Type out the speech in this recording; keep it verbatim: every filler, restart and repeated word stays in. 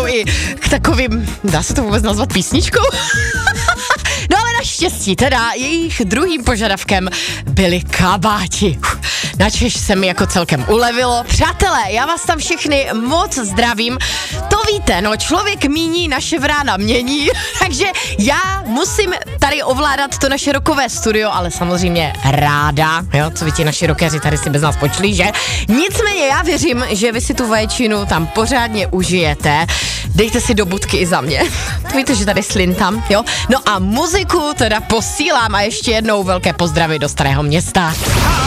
dostanou i k takovým, dá se to vůbec nazvat písničkou? No ale naštěstí, teda jejich druhým požadavkem byli kabáti. Načež se mi jako celkem ulevilo. Přátelé, já vás tam všechny moc zdravím. To víte, no člověk míní, naše vrána mění, takže já musím tady ovládat to naše rockové studio, ale samozřejmě ráda, jo, co vy ti naši rockeři tady si bez nás počlí, že? Nicméně já věřím, že vy si tu vaječinu tam pořádně užijete. Dejte si do budky i za mě. Víte, že tady slintám, jo? No a muziku teda posílám a ještě jednou velké pozdravy do Starého Města.